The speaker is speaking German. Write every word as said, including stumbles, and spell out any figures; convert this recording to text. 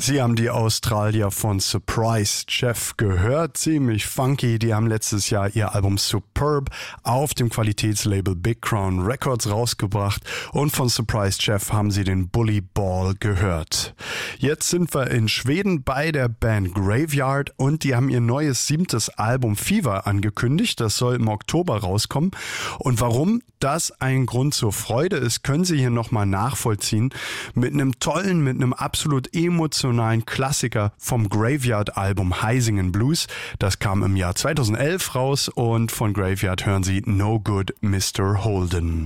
Sie haben die Australier von Surprise Chef gehört, ziemlich funky. Die haben letztes Jahr ihr Album Superb auf dem Qualitätslabel Big Crown Records rausgebracht und von Surprise Chef haben sie den Bully Ball gehört. Jetzt sind wir in Schweden bei der Band Graveyard und die haben ihr neues siebtes Album Fever angekündigt. Das soll im Oktober rauskommen. Und warum das ein Grund zur Freude ist, können Sie hier nochmal nachvollziehen mit einem tollen, mit einem absolut emotionalen Klassiker vom Graveyard-Album Heisingen Blues. Das kam im Jahr zweitausendelf raus und von Graveyard hören Sie No Good Mister Holden.